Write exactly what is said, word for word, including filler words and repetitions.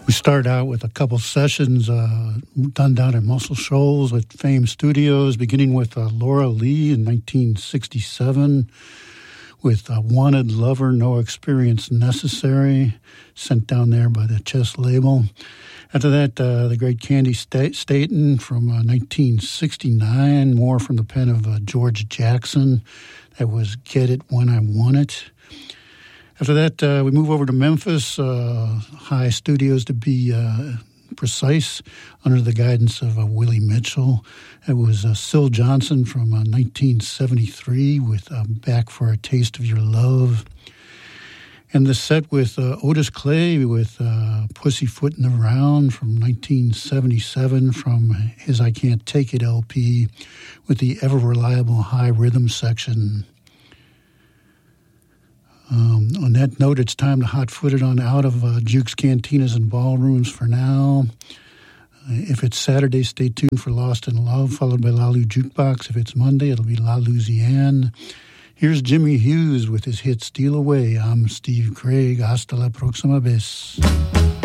We started out with a couple sessions uh, done down at Muscle Shoals with Fame Studios, beginning with uh, Laura Lee in nineteen sixty-seven with uh, Wanted Lover, No Experience Necessary, sent down there by the Chess label. After that, uh, the great Candy St- Staten from uh, nineteen sixty-nine, more from the pen of uh, George Jackson. That was Get It When I Want It. After that, uh, we move over to Memphis, uh, High Studios to be uh, precise, under the guidance of uh, Willie Mitchell. It was uh, Syl Johnson from uh, nineteen seventy-three with uh, Back for a Taste of Your Love. And the set with uh, Otis Clay with uh, Pussyfootin' Around from nineteen seventy-seven from his I Can't Take It L P with the ever-reliable high rhythm section. Um, on that note, it's time to hot-foot it on out of uh, Jukes, Cantinas, and Ballrooms for now. Uh, if it's Saturday, stay tuned for Lost in Love, followed by La Lu Jukebox. If it's Monday, it'll be La Louisiane. Here's Jimmy Hughes with his hit Steal Away. I'm Steve Craig. Hasta la próxima vez.